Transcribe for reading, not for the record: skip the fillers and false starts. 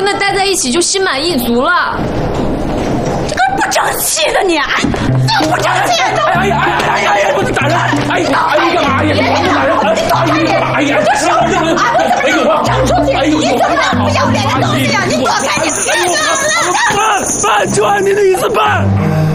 的待在一起就心满意足了。 这个不争气的你，哎，你不争气！ 哎呀！不是打人！哎呀，你干嘛呀？你打人！你躲开点！哎呀，这是我怎么扔出去？你怎么那不要脸的东西啊！你躲开！你别办！就按你的意思办。